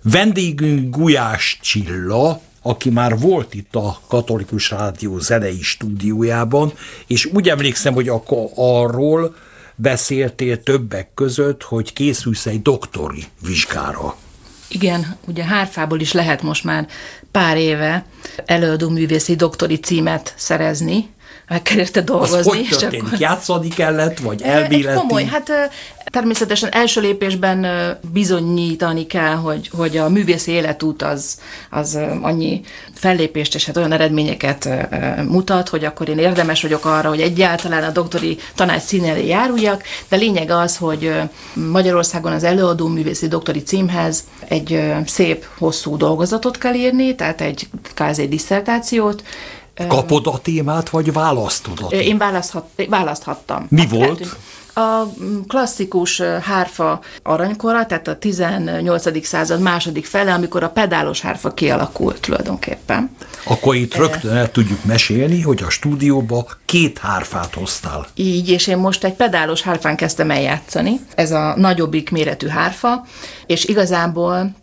Vendégünk Gulyás Csilla, aki már volt itt a Katolikus Rádió zenei stúdiójában, és úgy emlékszem, hogy akkor arról beszéltél többek között, hogy készülsz egy doktori vizsgára. Igen, ugye hárfából is lehet most már pár éve előadóművészi doktori címet szerezni, meg kell érte dolgozni. Az hogy történt? Akkor... Játszani kellett, vagy elméleti? Egy komoly, természetesen első lépésben bizonyítani kell, hogy a művészi életút az annyi fellépést és olyan eredményeket mutat, hogy akkor én érdemes vagyok arra, hogy egyáltalán a doktori tanács szín elé járuljak, de lényeg az, hogy Magyarországon az előadóművészi doktori címhez egy szép, hosszú dolgozatot kell írni, tehát egy kvázi diszertációt. Kapod a témát, vagy választod a témát? Én választhattam. Mi volt? A klasszikus hárfa aranykora, tehát a 18. század második fele, amikor a pedálos hárfa kialakult tulajdonképpen. Akkor itt rögtön el tudjuk mesélni, hogy a stúdióba 2 hárfát hoztál. Így, és én most egy pedálos hárfán kezdtem el játszani. Ez a nagyobbik méretű hárfa, és igazából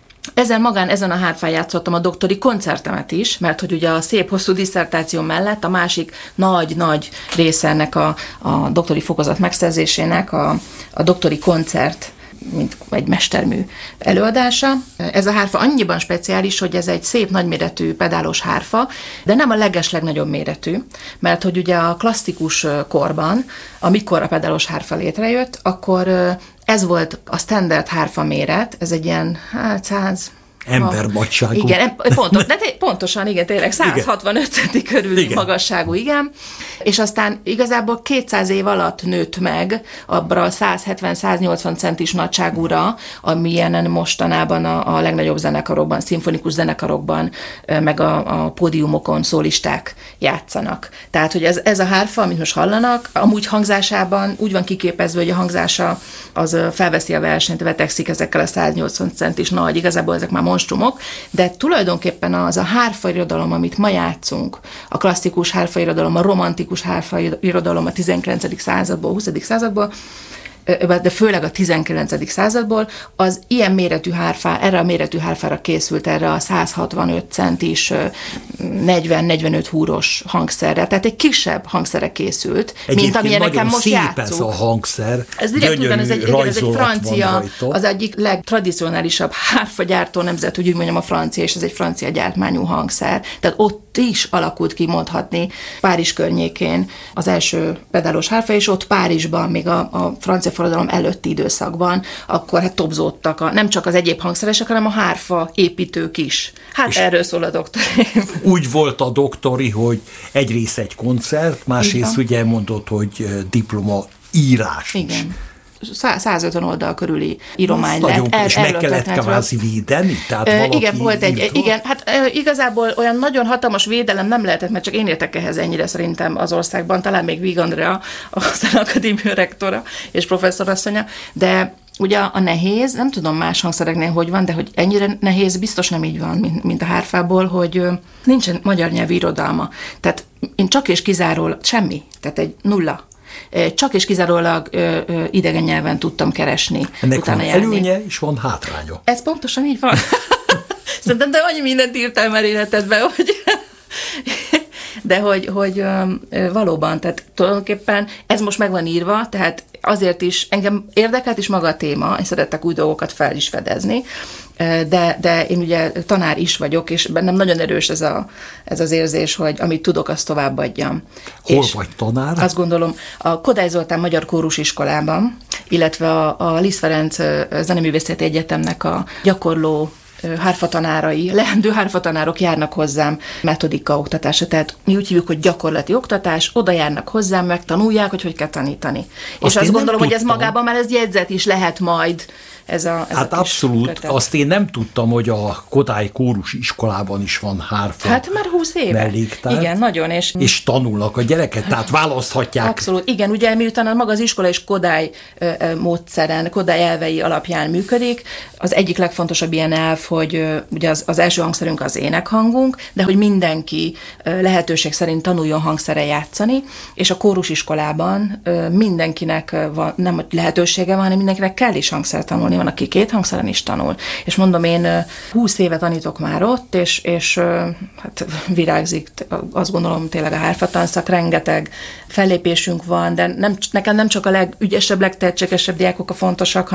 ezen a hárfán játszottam a doktori koncertemet is, mert hogy ugye a szép hosszú disszertáció mellett a másik nagy része ennek a doktori fokozat megszerzésének a doktori koncert, mint egy mestermű előadása. Ez a hárfa annyiban speciális, hogy ez egy szép nagyméretű pedálos hárfa, de nem a legnagyobb méretű, mert hogy ugye a klasszikus korban, amikor a pedálos hárfa létrejött, akkor ez volt a standard hárfa méret, ez egy ilyen 100... Embermagyságú. Igen, pontosan, igen, tényleg 165 centi körüli magasságú, igen. És aztán igazából 200 év alatt nőtt meg abra a 170-180 centis nagyságúra, amilyen mostanában a legnagyobb zenekarokban, szimfonikus zenekarokban, meg a pódiumokon szólisták játszanak. Tehát, hogy ez a hárfa, amit most hallanak, amúgy hangzásában úgy van kiképezve, hogy a hangzása az felveszi a versenyt, vetekszik ezekkel a 180 centis nagy, igazából ezek már monstrumok, de tulajdonképpen az a hárfairodalom, amit ma játszunk, a klasszikus hárfairodalom, a romantikus hárfairodalom a 19. századból, 20. századból, de főleg a 19. századból, az ilyen méretű erre a méretű hárfára készült, erre a 165 centis, 40-45 húros hangszerre, tehát egy kisebb hangszerre készült, mint amilyen nekem most játszunk. Ez a hangszer. Ez direkt ugyan, ez egy francia, az egyik legtradicionálisabb hárfagyártó nemzet, úgy mondjam, a francia, és ez egy francia gyártmányú hangszer. Tehát ott is alakult ki, mondhatni, Párizs környékén az első pedálos hárfa, és ott Párizsban, még a francia forradalom előtti időszakban, akkor tobzódtak nem csak az egyéb hangszeresek, hanem a hárfa építők is. És erről szól a doktori. Úgy volt a doktori, hogy egyrészt egy koncert, másrészt ugye mondott, hogy diploma írás is. Igen. 150 oldal körüli íromány lett. És meg kellett kvázi védeni? Tehát igen, volt igen, igazából olyan nagyon hatalmas védelem nem lehetett, mert csak én értek ehhez ennyire szerintem az országban, talán még Víg Andrea, a Zenakadémia rektora és professzorasszonya, de ugye a nehéz, nem tudom más hangszereknél hogy van, de hogy ennyire nehéz biztos nem így van, mint a hárfából, hogy nincsen magyar nyelvű irodalma. Tehát én csak és kizárólag semmi, tehát egy nulla. Csak és kizárólag idegen nyelven tudtam keresni. Ennek van előnye, és van hátránya. Ez pontosan így van. Szerintem te annyi mindent írtál már életedben, hogy... De hogy valóban, tehát tulajdonképpen ez most meg van írva, tehát azért is engem érdekelt is maga a téma, én szeretek új dolgokat fel is fedezni, de én ugye tanár is vagyok, és bennem nagyon erős ez az érzés, hogy amit tudok, azt továbbadjam. Hol vagy tanár? Azt gondolom, a Kodály Zoltán Magyar Kórusiskolában, illetve a Liszt Ferenc Zeneművészeti Egyetemnek a gyakorló hárfatanárai, leendő hárfatanárok járnak hozzám metodika oktatásra, tehát mi úgy hívjuk, hogy gyakorlati oktatás, oda járnak hozzám, megtanulják, hogy kell tanítani. És azt gondolom, hogy ez magában már ez jegyzet is lehet majd. Hát abszolút, kötet. Azt én nem tudtam, hogy a Kodály Kórus iskolában is van hárfa. Hát már 20 éve. Melléktár. Igen, nagyon. És tanulnak a gyereket, tehát választhatják. Abszolút, igen, ugye miután maga az iskola is Kodály módszeren, Kodály elvei alapján működik, az egyik legfontosabb ilyen elv, hogy ugye az első hangszerünk az énekhangunk, de hogy mindenki lehetőség szerint tanuljon hangszere játszani, és a kórusiskolában mindenkinek van, nem lehetősége van, hanem mindenkinek kell is hangszer tanulni. tanulni, van, aki 2 hangszeren is tanul. És mondom, én 20 éve tanítok már ott, és hát virágzik, azt gondolom tényleg a hárfatanszak, rengeteg fellépésünk van, de nekem nem csak a legügyesebb, legtehetségesebb diákok a fontosak,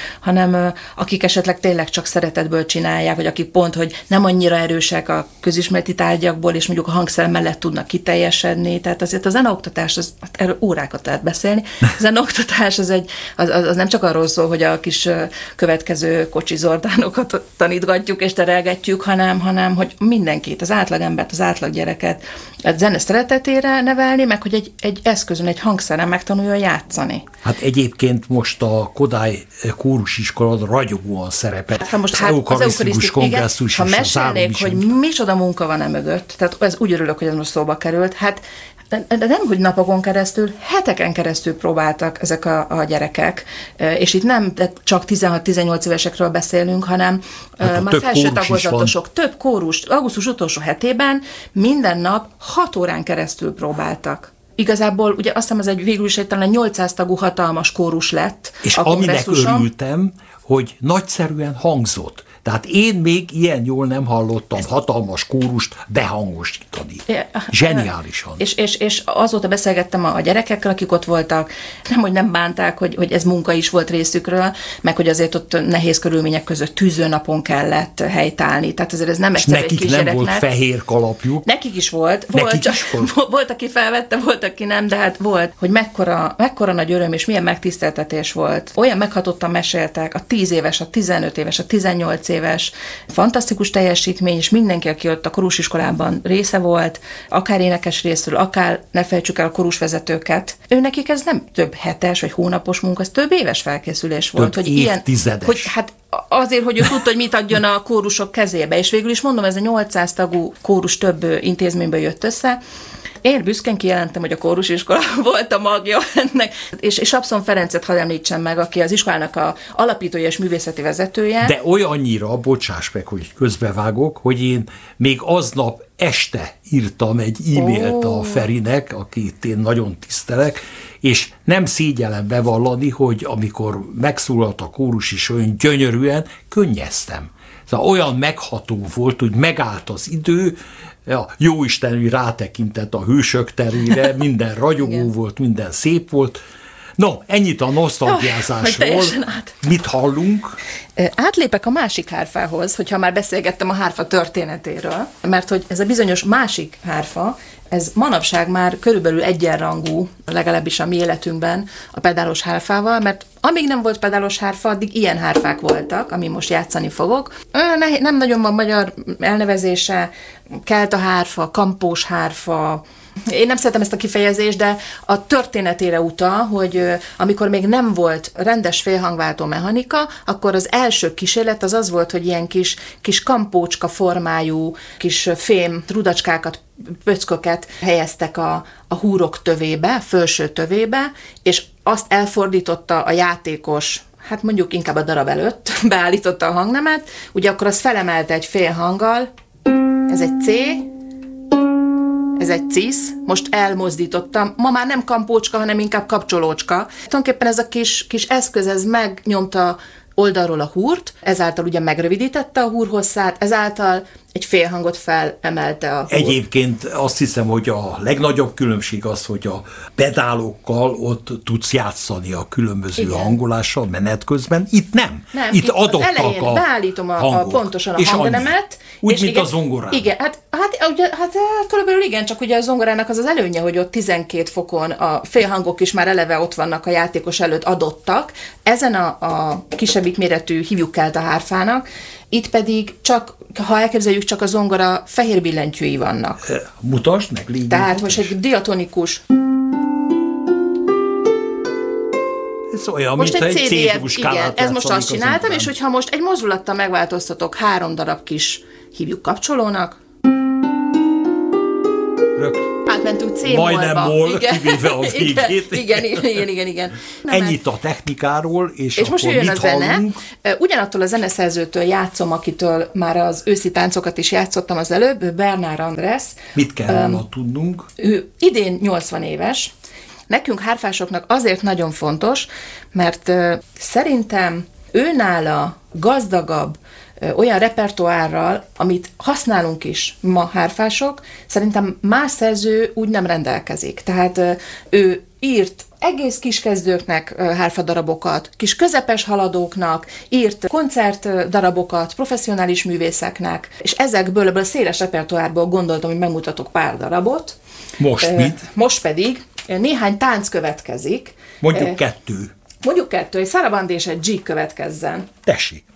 hanem akik esetleg tényleg csak szeretetből csinálják, vagy akik pont, hogy nem annyira erősek a közismereti tárgyakból, és mondjuk a hangszer mellett tudnak kiteljesedni. Tehát azért a zeneoktatás, erről órákat lehet beszélni. A zeneoktatás az nem csak arról szól, hogy a kis következő Kocsi Zordánokat tanítgatjuk és terelgetjük, hanem hogy mindenkit, az átlagembert, az átlaggyereket a zene szeretetére nevelni, meg hogy egy eszközön, egy hangszeren megtanuljon játszani. Hát egyébként most a Kodály kórusiskola ragyogóan szerepel. Hát most az eukarisztikus kongresszus ha mesélnék, hogy micsoda munka van mögött, tehát ez úgy örülök, hogy ez most szóba került, hát de nem, hogy napokon keresztül, heteken keresztül próbáltak ezek a gyerekek, és itt nem csak 16-18 évesekről beszélünk, hanem már felső tagozatosok, több kórus, augusztus utolsó hetében minden nap 6 órán keresztül próbáltak. Igazából ugye azt hiszem, végül is talán 800 tagú hatalmas kórus lett. És aminek örültem, hogy nagyszerűen hangzott. Tehát én még ilyen jól nem hallottam hatalmas kórust behangosítani. Zseniálisan. És azóta beszélgettem a gyerekekkel, akik ott voltak, nem bánták, hogy ez munka is volt részükről, meg hogy azért ott nehéz körülmények között tűzőnapon kellett helytállni. Tehát azért ez nem egyszerű egy kisgyereknek. Nekik nem volt fehér kalapjuk. Nekik is volt. Volt, aki felvette, volt, aki nem, de hát volt, hogy mekkora nagy öröm és milyen megtiszteltetés volt. Olyan meghatottan meséltek, a 10 éves, a 15 éves, a 18 éves, fantasztikus teljesítmény, és mindenki, aki ott a korusiskolában része volt, akár énekes részről, akár ne felejtsük el a korusvezetőket, nekik ez nem több hetes vagy hónapos munka, ez több éves felkészülés volt. Több évtizedes. Hogy hát azért, hogy ő tudta, hogy mit adjon a kórusok kezébe, és végül is mondom, ez a 800 tagú kórus több intézményből jött össze. Én büszkén kijelentem, hogy a kórusiskola volt a magja ennek, és Abszon Ferencet hadd említsem meg, aki az iskolának a alapítója és művészeti vezetője. De olyannyira, bocsáss meg, hogy közbevágok, hogy én még aznap este írtam egy e-mailt a Ferinek, akit én nagyon tisztelek, és nem szégyellem bevallani, hogy amikor megszólalt a kórus is olyan gyönyörűen, könnyeztem. Szóval olyan megható volt, hogy megállt az idő, Jóisten, hogy rátekintett a hősök terére, minden ragyogó volt, minden szép volt. No, ennyit a nosztalgiázásról. Mit hallunk? Átlépek a másik hárfához, hogyha már beszélgettem a hárfa történetéről, mert hogy ez a bizonyos másik hárfa, ez manapság már körülbelül egyenrangú, legalábbis a mi életünkben a pedálos hárfával, mert amíg nem volt pedálos hárfa, addig ilyen hárfák voltak, ami most játszani fogok. Nem nagyon van magyar elnevezése, kelta hárfa, kampós hárfa. Én nem szeretem ezt a kifejezést, de a történetére utal, hogy amikor még nem volt rendes félhangváltó mechanika, akkor az első kísérlet az volt, hogy ilyen kis kampócska formájú, kis fém rudacskákat, pöcköket helyeztek a húrok tövébe, felső tövébe, és azt elfordította a játékos, hát mondjuk inkább a darab előtt, beállította a hangnemet, ugye akkor az felemelte egy fél hanggal, ez egy C, ez egy cisz, most elmozdítottam, ma már nem kampócska, hanem inkább kapcsolócska. Tulajdonképpen ez a kis eszköz, ez megnyomta oldalról a húrt, ezáltal ugye megrövidítette a húrhosszát, ezáltal egy félhangot felemelte a húr. Egyébként azt hiszem, hogy a legnagyobb különbség az, hogy a pedálokkal ott tudsz játszani a különböző hangolással menet közben. Itt nem. Itt adottak az elején a beállítom pontosan a hangnemet. Úgy, mint a zongorán. Igen, hát körülbelül igen, csak ugye a zongorának az előnye, hogy ott 12 fokon a félhangok is már eleve ott vannak a játékos előtt adottak. Ezen a kisebbik méretű hívjuk kelta hárfának, itt pedig csak, ha elképzeljük, csak a zongora fehér billentyűi vannak. Mutasd meg, légy. Tehát most egy diatonikus. Ez olyan, most mint egy C-dur skálát. Igen, ez most azt csináltam, és hogyha most egy mozdulattal megváltoztatok 3 darab kis hívjuk kapcsolónak. Átmentünk C-molba. Majdnem mol, kivéve a végét. Igen. Ennyit a technikáról, és akkor most jön mit a zene. hallunk? Ugyanattól a zeneszerzőtől játszom, akitől már az őszi táncokat is játszottam az előbb, ő Bernár András. Mit kell tudnunk? Ő idén 80 éves. Nekünk hárfásoknak azért nagyon fontos, mert szerintem Őnála gazdagabb olyan repertoárral, amit használunk is ma hárfások, szerintem más szerző úgy nem rendelkezik. Tehát ő írt egész kiskezdőknek hárfadarabokat, kis közepes haladóknak, írt koncertdarabokat professzionális művészeknek, és ezekből, ebből a széles repertoárból gondoltam, hogy megmutatok pár darabot. Most mit? Most pedig néhány tánc következik. Mondjuk kettő. Mondjuk kettő, egy szaraband és egy dzsík következzen. Tessék.